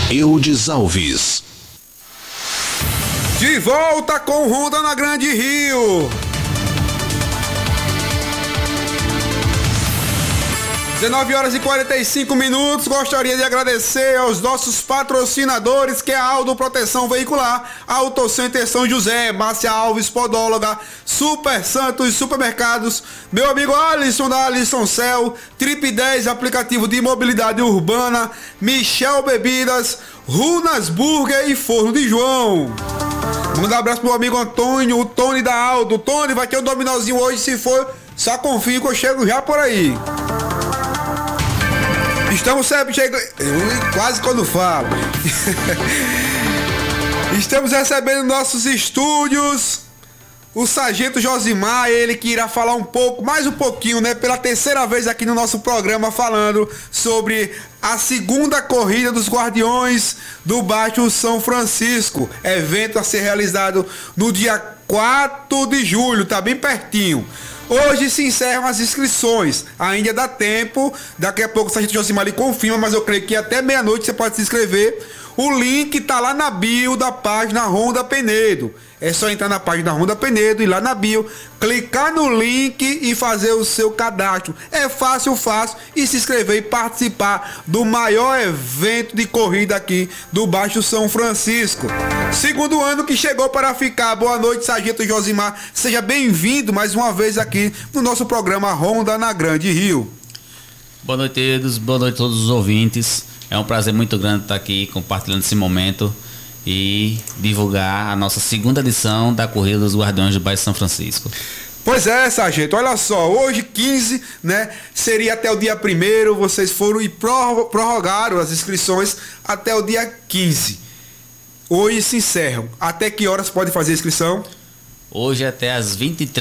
Eudes Alves. De volta com Ronda na Grande Rio. 19h45. Gostaria de agradecer aos nossos patrocinadores, que é a Aldo Proteção Veicular, Autocenter São José, Márcia Alves Podóloga, Super Santos Supermercados, meu amigo Alisson da Alisson Cell, Trip 10 aplicativo de mobilidade urbana, Michel Bebidas, Runas Burger e Forno de João. Manda um abraço pro meu amigo Antônio, o Tony da Aldo. Tony, vai ter um dominozinho hoje, se for, só confio que eu chego já por aí. Estamos sempre chegando. Quase quando falo. Estamos recebendo nossos estúdios o Sargento Josimar, ele que irá falar um pouco, mais um pouquinho, né? Pela terceira vez aqui no nosso programa, falando sobre a segunda corrida dos Guardiões do Baixo São Francisco. Evento a ser realizado no dia 4 de julho, tá bem pertinho. Hoje se encerram as inscrições, ainda dá tempo, daqui a pouco o Sargento Josimar lhe confirma, mas eu creio que até meia-noite você pode se inscrever. O link tá lá na bio da página Ronda Penedo. É só entrar na página Ronda Penedo e lá na bio, clicar no link e fazer o seu cadastro. É fácil e se inscrever e participar do maior evento de corrida aqui do Baixo São Francisco. Segundo ano que chegou para ficar. Boa noite, Sargento Josimar. Seja bem-vindo mais uma vez aqui no nosso programa Ronda na Grande Rio. Boa noite, Edos. Boa noite a todos os ouvintes. É um prazer muito grande estar aqui compartilhando esse momento e divulgar a nossa segunda edição da Corrida dos Guardiões do Baixo São Francisco. Pois é, Sargento, olha só, hoje 15, né, seria até o dia 1º, vocês foram e prorrogaram as inscrições até o dia 15. Hoje se encerram. Até que horas pode fazer a inscrição? Hoje até às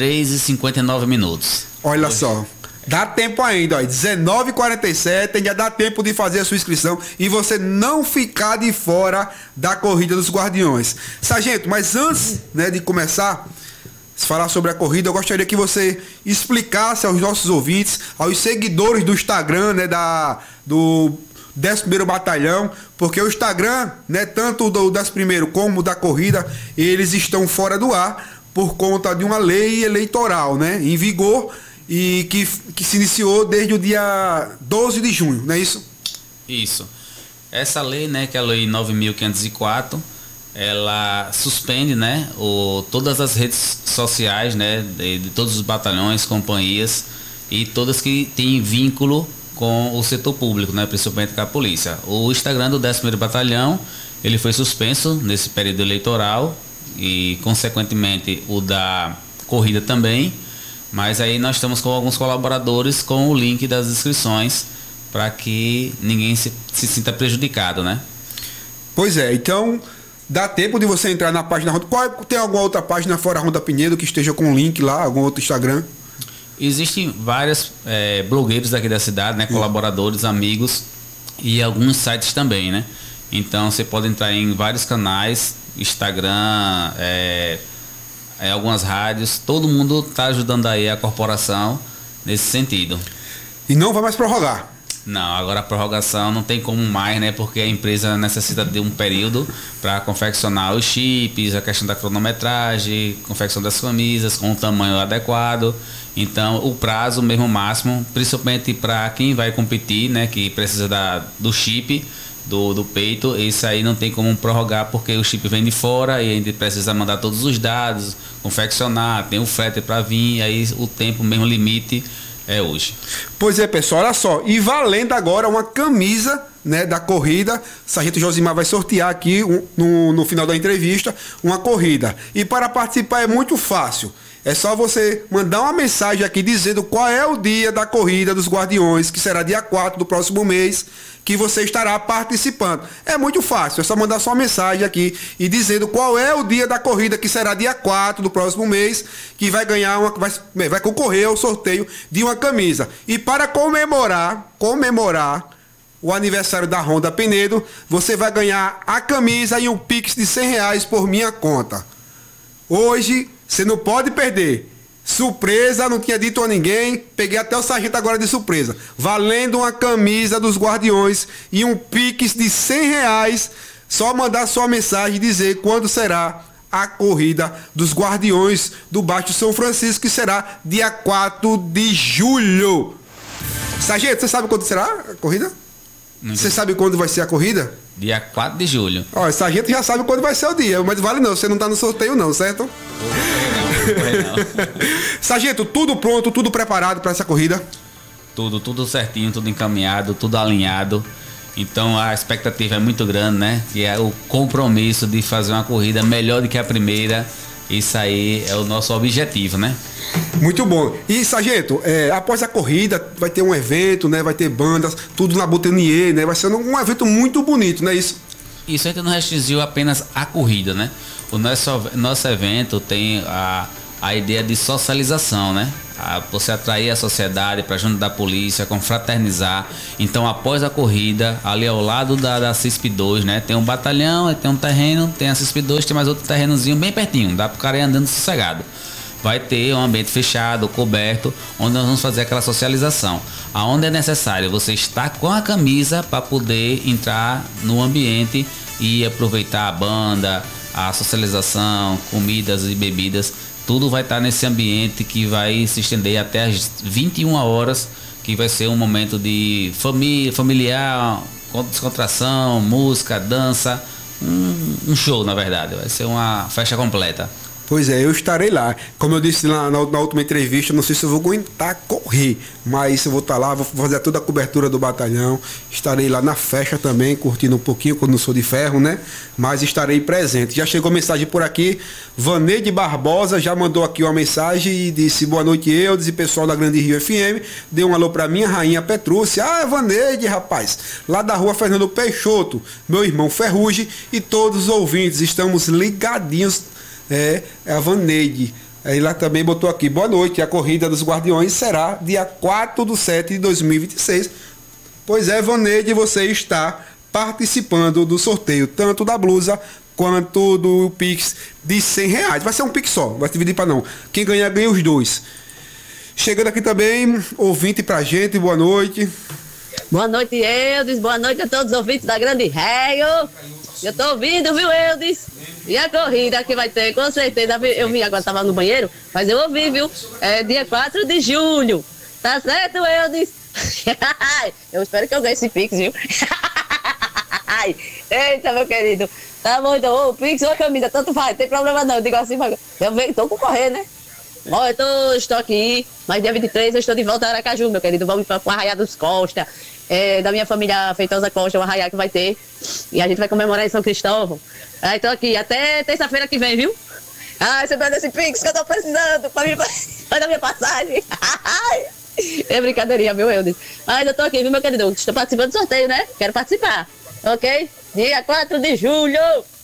23h59. Olha só. Dá tempo ainda, ó, 19h47, ainda dá tempo de fazer a sua inscrição e você não ficar de fora da Corrida dos Guardiões. Sargento, mas antes, né, de começar a falar sobre a corrida, eu gostaria que você explicasse aos nossos ouvintes, aos seguidores do Instagram, né, do 11º Batalhão, porque o Instagram, né, tanto do 11º como da corrida, eles estão fora do ar por conta de uma lei eleitoral, né, em vigor, e que se iniciou desde o dia 12 de junho, não é isso? Isso. Essa lei, né, que é a Lei 9.504, ela suspende, né, todas as redes sociais, né, de todos os batalhões, companhias e todas que têm vínculo com o setor público, né, principalmente com a polícia. O Instagram do 11º Batalhão, ele foi suspenso nesse período eleitoral e, consequentemente, o da corrida também. Mas aí nós estamos com alguns colaboradores com o link das inscrições para que ninguém se sinta prejudicado, né? Pois é, então dá tempo de você entrar na página Ronda. Tem alguma outra página fora Ronda Penedo que esteja com o link lá, algum outro Instagram? Existem vários blogueiros daqui da cidade, né? Colaboradores, amigos e alguns sites também, né? Então você pode entrar em vários canais, Instagram, algumas rádios, todo mundo está ajudando aí a corporação nesse sentido. E não vai mais prorrogar? Não, agora a prorrogação não tem como mais, né? Porque a empresa necessita de um período para confeccionar os chips, a questão da cronometragem, confecção das camisas com o tamanho adequado. Então, o prazo mesmo máximo, principalmente para quem vai competir, né? Que precisa do chip, do peito, isso aí não tem como prorrogar porque o chip vem de fora e a gente precisa mandar todos os dados, confeccionar, tem o frete para vir, aí o tempo mesmo limite é hoje. Pois é, pessoal, olha só, e valendo agora uma camisa, né, da corrida, Sargento Josimar vai sortear aqui no final da entrevista uma corrida. E para participar é muito fácil. É só você mandar uma mensagem aqui dizendo qual é o dia da Corrida dos Guardiões, que será dia 4 do próximo mês, que você estará participando. É muito fácil, é só mandar sua mensagem aqui e dizendo qual é o dia da corrida, que será dia 4 do próximo mês, que vai ganhar vai concorrer ao sorteio de uma camisa. E para comemorar o aniversário da Ronda Penedo, você vai ganhar a camisa e um Pix de R$100 por minha conta. Hoje, você não pode perder. Surpresa, não tinha dito a ninguém. Peguei até o sargento agora de surpresa. Valendo uma camisa dos Guardiões e um Pix de R$ 100. Só mandar sua mensagem e dizer quando será a corrida dos Guardiões do Baixo São Francisco, que será dia 4 de julho. Sargento, você sabe quando será a corrida? Você sabe quando vai ser a corrida? Dia 4 de julho. Ó, sargento já sabe quando vai ser o dia, mas vale não, você não tá no sorteio não, certo? Não. Sargento, tudo pronto, tudo preparado para essa corrida? Tudo certinho, tudo encaminhado, tudo alinhado. Então a expectativa é muito grande, né? Que é o compromisso de fazer uma corrida melhor do que a primeira. Isso aí é o nosso objetivo, né? Muito bom. E, sargento, após a corrida vai ter um evento, né? Vai ter bandas, tudo na Botanier, né? Vai ser um evento muito bonito, não é isso? Isso ainda não restringiu apenas a corrida, né? O nosso evento tem a ideia de socialização, né? Você atrair a sociedade para junto da polícia, confraternizar. Então, após a corrida, ali ao lado da CISP2, né? Tem um batalhão, tem um terreno, tem a CISP2, tem mais outro terrenozinho bem pertinho. Dá para o cara ir andando sossegado. Vai ter um ambiente fechado, coberto, onde nós vamos fazer aquela socialização. Aonde é necessário você estar com a camisa para poder entrar no ambiente e aproveitar a banda, a socialização, comidas e bebidas. Tudo vai estar nesse ambiente que vai se estender até as 21 horas, que vai ser um momento de família, familiar, descontração, música, dança, um show, na verdade. Vai ser uma festa completa. Pois é, eu estarei lá. Como eu disse na última entrevista, não sei se eu vou aguentar correr, mas eu vou estar lá, vou fazer toda a cobertura do batalhão. Estarei lá na festa também, curtindo um pouquinho, quando não sou de ferro, né? Mas estarei presente. Já chegou mensagem por aqui. Vaneide Barbosa já mandou aqui uma mensagem e disse: boa noite, Eudes e pessoal da Grande Rio FM. Dê um alô pra minha rainha Petrúcia. Ah, Vaneide, rapaz. Lá da rua Fernando Peixoto, meu irmão Ferrugem e todos os ouvintes. Estamos ligadinhos. É a Vaneide. Aí lá também botou aqui: boa noite, a corrida dos Guardiões será dia 4/7/2026. Pois é, Vaneide, você está participando do sorteio, tanto da blusa quanto do Pix de R$ 100. Vai ser um Pix só, vai dividir para não. Quem ganhar, ganha os dois. Chegando aqui também, ouvinte pra gente, boa noite. Boa noite, Eudes. Boa noite a todos os ouvintes da Grande Rio. Eu tô ouvindo, viu, Eudes? E a corrida que vai ter, com certeza. Eu vi agora, tava no banheiro, mas eu ouvi, viu? É dia 4 de julho. Tá certo, Eudes? Eu espero que eu ganhe esse Pix, viu? Eita, meu querido. Tá bom, então, o Pix ou a camisa, tanto faz, tem problema não. Eu digo assim, eu tô concorrendo, né? Bom, estou aqui, mas dia 23 eu estou de volta a Aracaju, meu querido. Vamos para o Arraiá dos Costa, da minha família Feitosa Costa, o Arraiá que vai ter. E a gente vai comemorar em São Cristóvão. Aí estou aqui até terça-feira que vem, viu? Você pede esse Pix que eu estou precisando para a minha passagem. É brincadeirinha, meu Eudes. Mas eu estou aqui, viu, meu querido? Estou participando do sorteio, né? Quero participar, ok? Dia 4 de julho.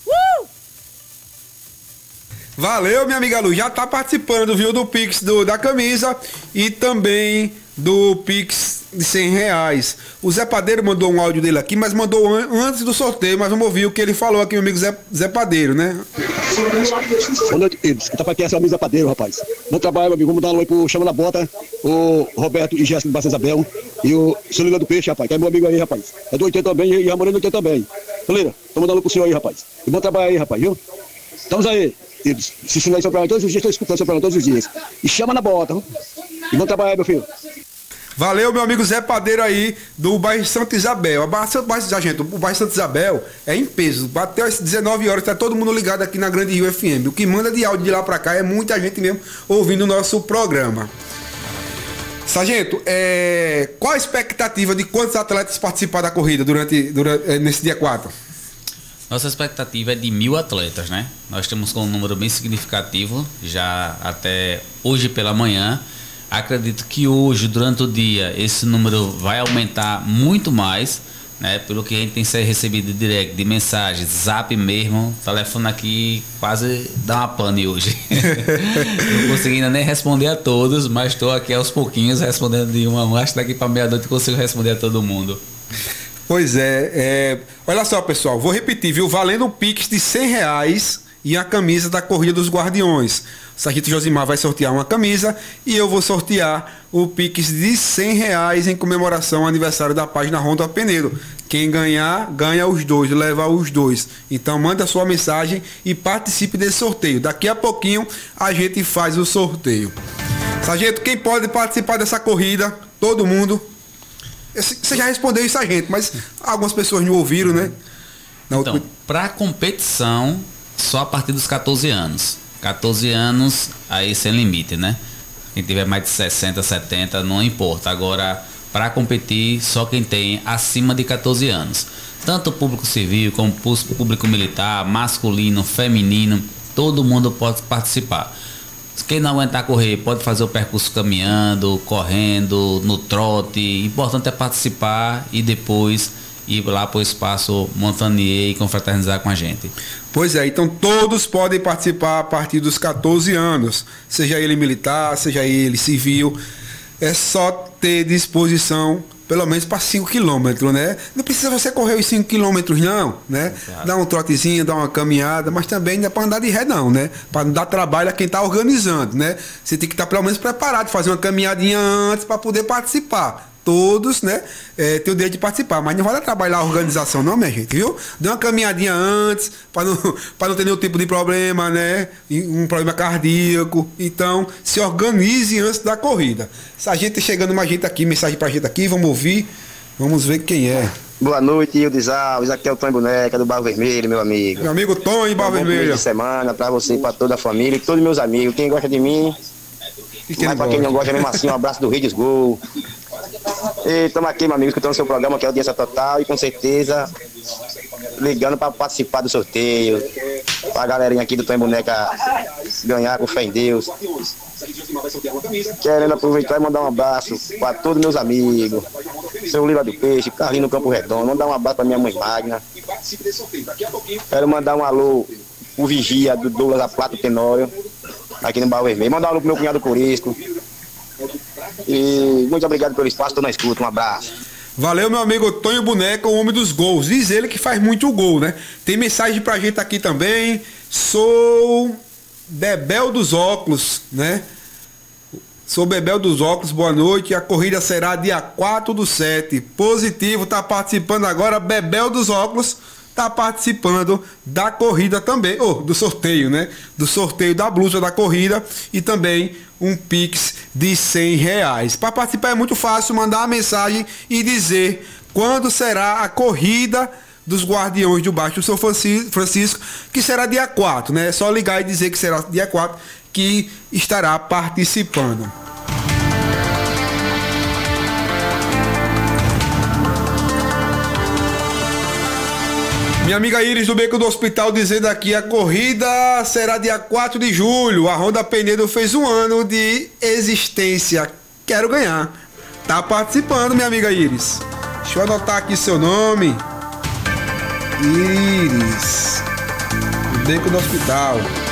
Valeu, minha amiga Lu. Já tá participando, viu, do Pix da camisa e também do Pix de R$ 100. O Zé Padeiro mandou um áudio dele aqui, mas mandou antes do sorteio, mas vamos ouvir o que ele falou aqui, meu amigo Zé Padeiro, né? Boa noite, Eudes. Quem tá aqui é seu amigo Zé Padeiro, rapaz. No trabalho, meu amigo, vamos dar um oi pro Chama na Bota, o Roberto e Jéssica do Basta Isabel e o Celina do Peixe, rapaz, que é meu amigo aí, rapaz. É do 80 também e a Morena do 80 também. Celina, tô mandando pro senhor aí, rapaz. E bom trabalho aí, rapaz, viu? Estamos aí. Assistindo aí seu programa todos os dias, estou escutando seu programa todos os dias. E chama na bota, viu? E bom trabalho aí, meu filho. Valeu, meu amigo Zé Padeiro aí, do bairro Santa Isabel. O bairro Santa Isabel é em peso. Bateu às 19 horas, tá todo mundo ligado aqui na Grande Rio FM. O que manda de áudio de lá pra cá é muita gente mesmo ouvindo o nosso programa. Sargento, qual a expectativa de quantos atletas participar da corrida nesse dia 4? Nossa expectativa é de 1.000 atletas, né? Nós estamos com um número bem significativo, já até hoje pela manhã. Acredito que hoje, durante o dia, esse número vai aumentar muito mais, né? Pelo que a gente tem recebido de direct, de mensagem, zap mesmo, o telefone aqui quase dá uma pane hoje. Não consegui ainda nem responder a todos, mas estou aqui aos pouquinhos respondendo de uma. Acho que daqui para meia-noite eu consigo responder a todo mundo. Pois olha só, pessoal, vou repetir, viu? Valendo um Pix de R$ 100 e a camisa da Corrida dos Guardiões. O Sargento Josimar vai sortear uma camisa e eu vou sortear o Pix de R$100 em comemoração ao aniversário da página Ronda Penedo. Quem ganhar, ganha os dois, leva os dois. Então manda sua mensagem e participe desse sorteio. Daqui a pouquinho a gente faz o sorteio. Sargento, quem pode participar dessa corrida? Todo mundo. Você já respondeu isso, sargento, mas algumas pessoas não ouviram, né? Então, para competição, só a partir dos 14 anos. 14 anos, aí sem limite, né? Quem tiver mais de 60, 70, não importa. Agora, para competir, só quem tem acima de 14 anos. Tanto o público civil como o público militar, masculino, feminino, todo mundo pode participar. Quem não aguentar correr, pode fazer o percurso caminhando, correndo, no trote. Importante é participar e depois ir lá para o espaço Montanier e confraternizar com a gente. Pois é, então todos podem participar a partir dos 14 anos, seja ele militar, seja ele civil. É só ter disposição pelo menos para 5 quilômetros, né? Não precisa você correr os 5 quilômetros não, né? Exato. Dá um trotezinho, dá uma caminhada, mas também não é para andar de ré não, né? Para não dar trabalho a quem está organizando, né? Você tem que estar pelo menos preparado, fazer uma caminhadinha antes para poder participar. Todos, né, tem o direito de participar, mas não vai dar trabalhar a organização não, minha gente, viu? Dê uma caminhadinha antes, para não ter nenhum tipo de problema, né, um problema cardíaco. Então, se organize antes da corrida. Sargento, chegando mais gente aqui, mensagem pra gente aqui, vamos ouvir, vamos ver quem é. Boa noite, Ildes Alves, aqui é o Tonho Boneca do Barro Vermelho, meu amigo. Meu amigo Tonho, Barro Vermelho. Bom de semana pra você e pra toda a família, e todos meus amigos, quem gosta de mim, mas pra quem não gosta mesmo assim, um abraço do Redes Gol. E estamos aqui, meu amigo, escutando o seu programa, que é Audiência Total, e com certeza ligando para participar do sorteio, para a galerinha aqui do Tonho Boneca ganhar com fé em Deus. Querendo aproveitar e mandar um abraço para todos meus amigos, seu Lila do Peixe, Carlinho no Campo Redondo, mandar um abraço para minha mãe Magna. Quero mandar um alô pro Vigia do Douglas da Plata Tenório, aqui no Barro Vermelho. Mandar um alô pro meu cunhado Corisco. E muito obrigado pelo espaço, tô na escuta, um abraço. Valeu, meu amigo Tonho Boneca, o homem dos gols. Diz ele que faz muito gol, né? Tem mensagem pra gente aqui também. Sou Bebel dos Óculos, né? Sou Bebel dos Óculos, boa noite. A corrida será dia 4/7. Positivo, tá participando agora. Bebel dos Óculos tá participando da corrida também, do sorteio, né? Do sorteio da blusa da corrida e também um Pix de R$100. Para participar é muito fácil, mandar uma mensagem e dizer quando será a corrida dos Guardiões do Baixo do São Francisco, que será dia 4, né? É só ligar e dizer que será dia 4 que estará participando. Minha amiga Iris do Beco do Hospital dizendo aqui, a corrida será dia 4 de julho. A Ronda Penedo fez 1 ano de existência. Quero ganhar. Tá participando, minha amiga Iris. Deixa eu anotar aqui seu nome. Iris do Beco do Hospital.